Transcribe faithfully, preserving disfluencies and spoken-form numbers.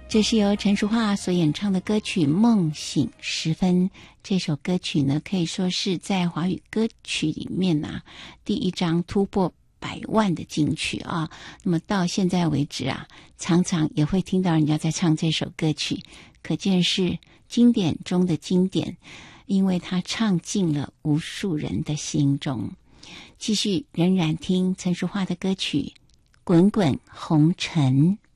这是由陈淑桦所演唱的歌曲《梦醒时分》。这首歌曲呢，可以说是在华语歌曲里面啊，第一张突破百万的金曲啊。那么到现在为止啊，常常也会听到人家在唱这首歌曲，可见是经典中的经典，因为它唱进了无数人的心中。继续仍然听陈淑桦的歌曲《滚滚红尘》。